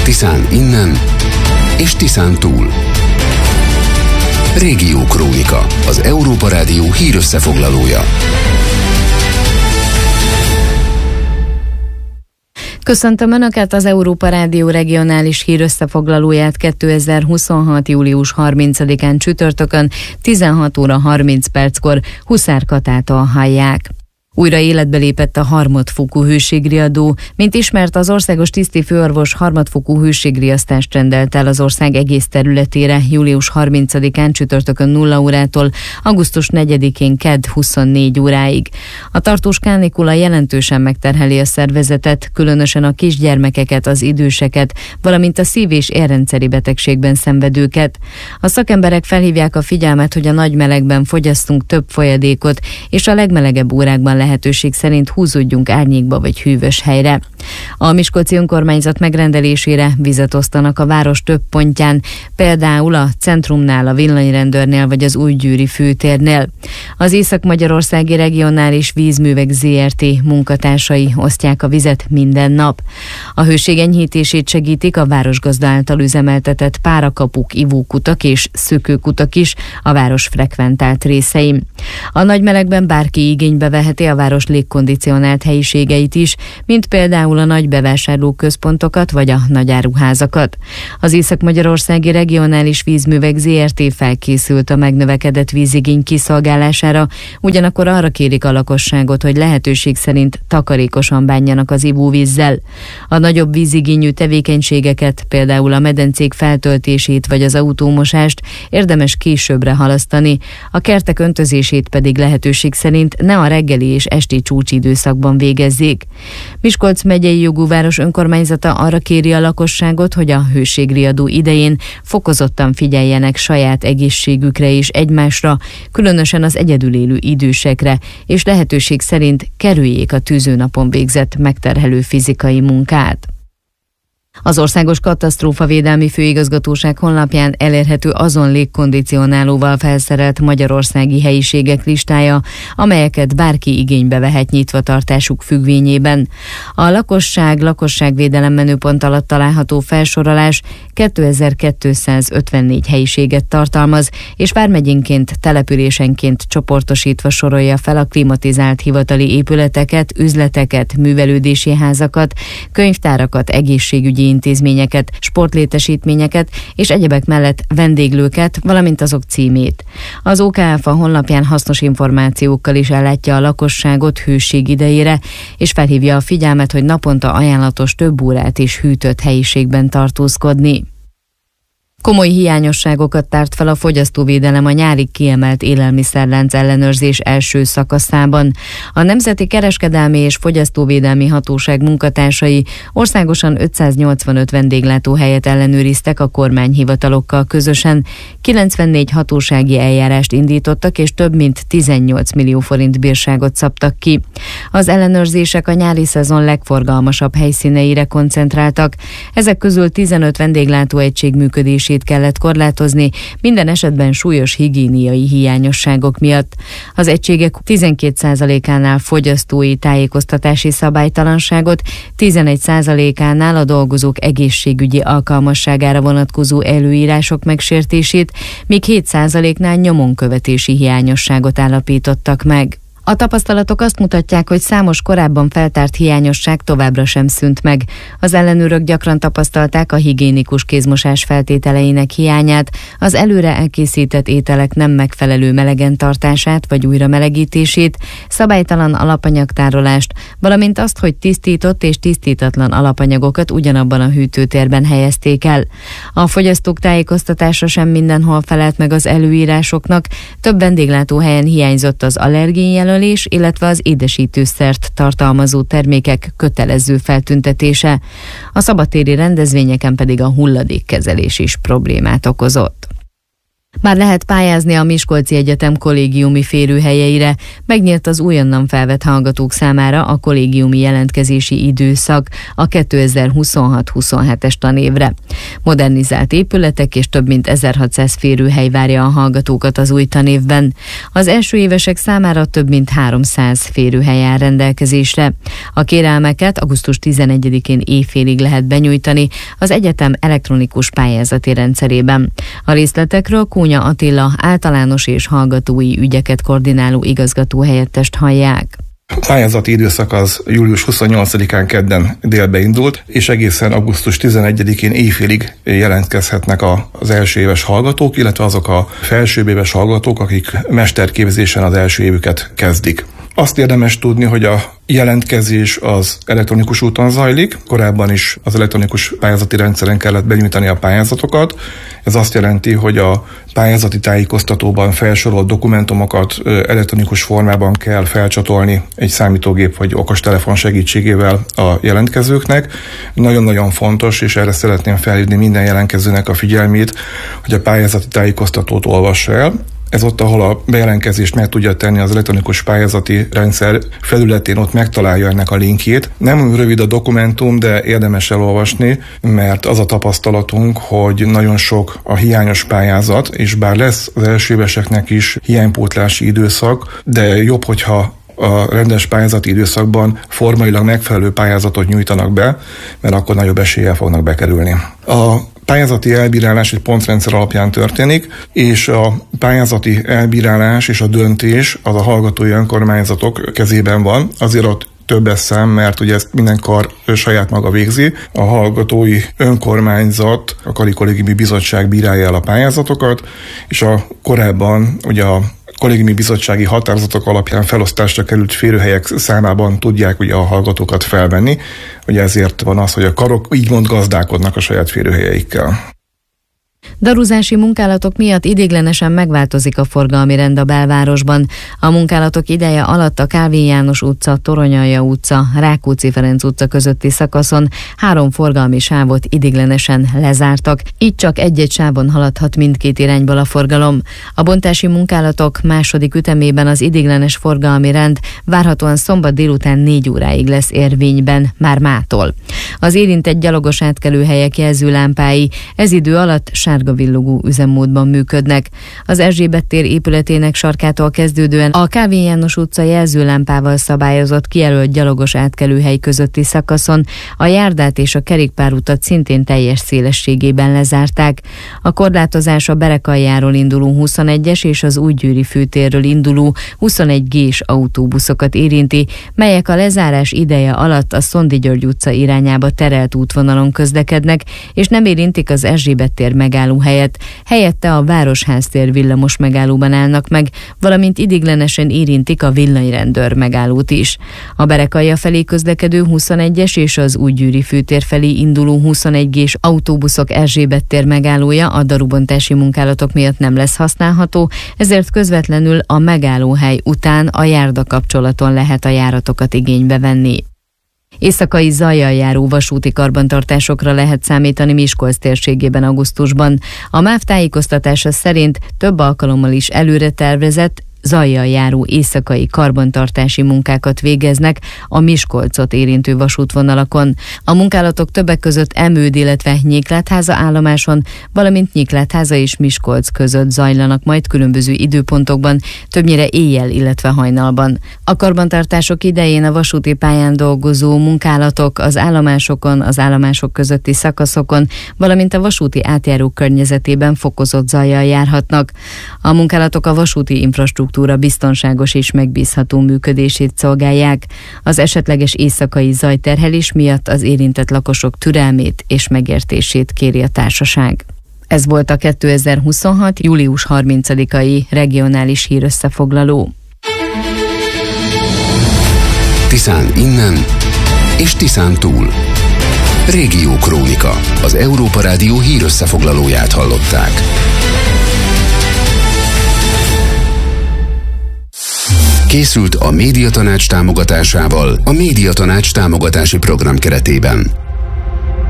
Tiszán innen és Tiszán túl. Régiókrónika, az Európa Rádió hírösszefoglalója. Köszöntöm Önöket, az Európa Rádió regionális hírösszefoglalóját 2026. július 30-án csütörtökön 16 óra 30 perckor Huszár Katától hallják. Újra életbe lépett a harmadfokú hőségriadó. Mint ismert, az országos tisztifőorvos harmadfokú hőségriasztást rendelt el az ország egész területére július 30-án csütörtökön 0 órától augusztus 4-én kedd 24 óráig. A tartós kánikula jelentősen megterheli a szervezetet, különösen a kisgyermekeket, az időseket, valamint a szív- és érrendszeri betegségben szenvedőket. A szakemberek felhívják a figyelmet, hogy a nagy melegben fogyasszunk több folyadékot, és a legmelegebb órákban lehetőség szerint húzódjunk árnyékba vagy hűvös helyre. A Miskolci önkormányzat megrendelésére vizet osztanak a város több pontján, például a centrumnál, a villanyrendőrnél vagy az Újgyőri főtérnél. Az Észak-Magyarországi Regionális Vízművek Zrt. Munkatársai osztják a vizet minden nap. A hőség enyhítését segítik a városgazda által üzemeltetett párakapuk, ivókutak és szökőkutak is a város frekventált részein. A nagy melegben bárki igénybe veheti a város légkondicionált helyiségeit is, mint például a nagy bevásárlóközpontokat vagy a nagyáruházakat. Az Észak-Magyarországi Regionális Vízművek Zrt. Felkészült a megnövekedett vízigény kiszolgálására, ugyanakkor arra kérik a lakosságot, hogy lehetőség szerint takarékosan bánjanak az ivóvízzel. A nagyobb vízigényű tevékenységeket, például a medencék feltöltését vagy az autómosást érdemes későbbre halasztani, a kertek öntözését pedig lehetőség szerint ne a reggeli és esti csúcsidőszakban végezzék. Miskolc megyei jogú város önkormányzata arra kéri a lakosságot, hogy a hőségriadó idején fokozottan figyeljenek saját egészségükre és egymásra, különösen az egyedül élő idősekre, és lehetőség szerint kerüljék a tűzőnapon végzett megterhelő fizikai munkát. Az Országos Katasztrófavédelmi Főigazgatóság honlapján elérhető azon légkondicionálóval felszerelt magyarországi helyiségek listája, amelyeket bárki igénybe vehet nyitvatartásuk függvényében. A lakosságvédelem menüpont alatt található felsorolás 2254 helyiséget tartalmaz, és vármegyénként, településenként csoportosítva sorolja fel a klimatizált hivatali épületeket, üzleteket, művelődési házakat, könyvtárakat, egészségügyi intézményeket, sportlétesítményeket és egyebek mellett vendéglőket, valamint azok címét. Az OKF a honlapján hasznos információkkal is ellátja a lakosságot hőség idejére, és felhívja a figyelmet, hogy naponta ajánlatos több órát és hűtött helyiségben tartózkodni. Komoly hiányosságokat tárt fel a fogyasztóvédelem a nyári kiemelt élelmiszerlánc ellenőrzés első szakaszában. A Nemzeti Kereskedelmi és Fogyasztóvédelmi Hatóság munkatársai országosan 585 vendéglátóhelyet ellenőriztek a kormányhivatalokkal közösen, 94 hatósági eljárást indítottak és több mint 18 millió forint bírságot szabtak ki. Az ellenőrzések a nyári szezon legforgalmasabb helyszíneire koncentráltak, ezek közül 15 vendéglátóegység működését kellett korlátozni, minden esetben súlyos higiéniai hiányosságok miatt. Az egységek 12%-ánál fogyasztói tájékoztatási szabálytalanságot, 11%-ánál a dolgozók egészségügyi alkalmasságára vonatkozó előírások megsértését, míg 7%-nál nyomonkövetési hiányosságot állapítottak meg. A tapasztalatok azt mutatják, hogy számos korábban feltárt hiányosság továbbra sem szűnt meg. Az ellenőrök gyakran tapasztalták a higiénikus kézmosás feltételeinek hiányát, az előre elkészített ételek nem megfelelő melegen tartását vagy újra melegítését, szabálytalan alapanyagtárolást, valamint azt, hogy tisztított és tisztítatlan alapanyagokat ugyanabban a hűtőtérben helyezték el. A fogyasztók tájékoztatása sem mindenhol felelt meg az előírásoknak, több vendéglátóhelyen hiányzott az allergénjelölés, illetve az édesítőszert tartalmazó termékek kötelező feltüntetése. A szabadtéri rendezvényeken pedig a hulladékkezelés is problémát okozott. Már lehet pályázni a Miskolci Egyetem kollégiumi férőhelyeire. Megnyílt az újonnan felvett hallgatók számára a kollégiumi jelentkezési időszak a 2026-27-es tanévre. Modernizált épületek és több mint 1600 férőhely várja a hallgatókat az új tanévben. Az első évesek számára több mint 300 férőhely áll rendelkezésre. A kérelmeket augusztus 11-én éjfélig lehet benyújtani az egyetem elektronikus pályázati rendszerében. A részletekről Kónya Attila általános és hallgatói ügyeket koordináló igazgatóhelyettest hallják. A pályázati időszak az július 28-án kedden délbe indult, és egészen augusztus 11-én éjfélig jelentkezhetnek az első éves hallgatók, illetve azok a felsőbb éves hallgatók, akik mesterképzésen az első évüket kezdik. Azt érdemes tudni, hogy a jelentkezés az elektronikus úton zajlik. Korábban is az elektronikus pályázati rendszeren kellett benyújtani a pályázatokat. Ez azt jelenti, hogy a pályázati tájékoztatóban felsorolt dokumentumokat elektronikus formában kell felcsatolni egy számítógép vagy okostelefon segítségével a jelentkezőknek. Nagyon-nagyon fontos, és erre szeretném felhívni minden jelentkezőnek a figyelmét, hogy a pályázati tájékoztatót olvassa el. Ez ott, ahol a bejelentkezést meg tudja tenni az elektronikus pályázati rendszer felületén, ott megtalálja ennek a linkjét. Nem rövid a dokumentum, de érdemes elolvasni, mert az a tapasztalatunk, hogy nagyon sok a hiányos pályázat, és bár lesz az első éveseknek is hiánypótlási időszak, de jobb, hogyha a rendes pályázati időszakban formailag megfelelő pályázatot nyújtanak be, mert akkor nagyobb eséllyel fognak bekerülni. A pályázati elbírálás egy pontrendszer alapján történik, és a pályázati elbírálás és a döntés az a hallgatói önkormányzatok kezében van. Azért ott több szám, mert ugye ezt minden kar saját maga végzi. A hallgatói önkormányzat, a Kari Kollégiumi Bizottság bírálja el a pályázatokat, és a korábban ugye a kollégiumi bizottsági határozatok alapján felosztásra került férőhelyek számában tudják ugye a hallgatókat felvenni, ugye ezért van az, hogy a karok ígymond gazdálkodnak a saját férőhelyeikkel. Daruzási munkálatok miatt ideiglenesen megváltozik a forgalmi rend a belvárosban. A munkálatok ideje alatt a Kálvin János utca, Toronyalja utca, Rákóczi Ferenc utca közötti szakaszon 3 forgalmi sávot ideiglenesen lezártak, így csak egy-egy sávon haladhat mindkét irányból a forgalom. A bontási munkálatok második ütemében az ideiglenes forgalmi rend várhatóan szombat délután 4 óráig lesz érvényben, már mától. Az érintett gyalogos átkelőhelyek jelzőlámpái ez idő alatt sárga villogó üzemmódban működnek. Az Erzsébet tér épületének sarkától kezdődően a Kálvin János utca jelzőlámpával szabályozott kijelölt gyalogos átkelőhely közötti szakaszon a járdát és a kerékpárutat szintén teljes szélességében lezárták. A korlátozás a Berekaljáról induló 21-es és az Újgyőri főtérről induló 21G-s autóbuszokat érinti, melyek a lezárás ideje alatt a Szondi György utca irányába terelt útvonalon közlekednek, és nem érintik az Erzsébet tér megálló helyet. Helyette a Városház tér villamos megállóban állnak meg, valamint ideiglenesen érintik a villanyrendőr megállót is. A Berekalja felé közlekedő 21-es és az Újgyőri főtér felé induló 21G-s autóbuszok Erzsébet tér megállója a darubontási munkálatok miatt nem lesz használható, ezért közvetlenül a megállóhely után a járda kapcsolaton lehet a járatokat igénybe venni. Éjszakai zajjal járó vasúti karbantartásokra lehet számítani Miskolc térségében augusztusban. A MÁV tájékoztatása szerint több alkalommal is előre tervezett zajjal járó éjszakai karbantartási munkákat végeznek a Miskolcot érintő vasútvonalakon. A munkálatok többek között Emőd, illetve Nyéklátháza állomáson, valamint Nyéklátháza és Miskolc között zajlanak majd különböző időpontokban, többnyire éjjel, illetve hajnalban. A karbantartások idején a vasúti pályán dolgozó munkálatok az állomásokon, az állomások közötti szakaszokon, valamint a vasúti átjárók környezetében fokozott zajjal járhatnak. A munkálatok a vasúti infrastruktúra biztonságos és megbízható működését szolgálják. Az esetleges éjszakai zajterhelés miatt az érintett lakosok türelmét és megértését kéri a társaság. Ez volt a 2026. július 30-ai regionális hírösszefoglaló. Tiszán innen és Tiszán túl. Régiókrónika. Az Európa Rádió hírösszefoglalóját hallották. Készült a Médiatanács támogatásával a Médiatanács támogatási program keretében.